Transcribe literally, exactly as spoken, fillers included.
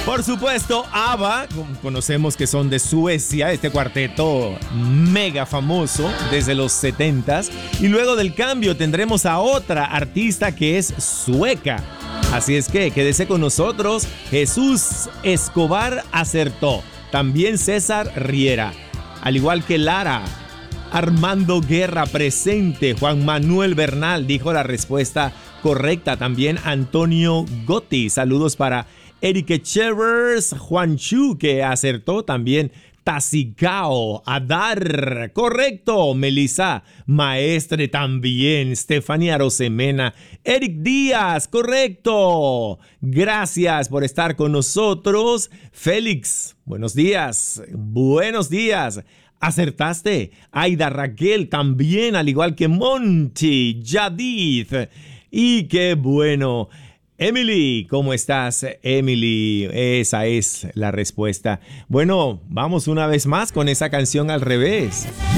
Por supuesto, ABBA, conocemos que son de Suecia, este cuarteto mega famoso desde los setentas. Y luego del cambio tendremos a otra artista que es sueca. Así es que quédese con nosotros. Jesús Escobar acertó. También César Riera. Al igual que Lara. Armando Guerra presente. Juan Manuel Bernal dijo la respuesta correcta. También Antonio Gotti. Saludos para Eric Chevers, Juan Chu, que acertó también. Tazicao, Adar, correcto. Melissa Maestre también. Stefania Rosemena, Eric Díaz, correcto. Gracias por estar con nosotros. Félix, buenos días. Buenos días. Acertaste. Aida Raquel también, al igual que Monty, Yadith. Y qué bueno. Emily, ¿cómo estás, Emily? Esa es la respuesta. Bueno, vamos una vez más con esa canción al revés.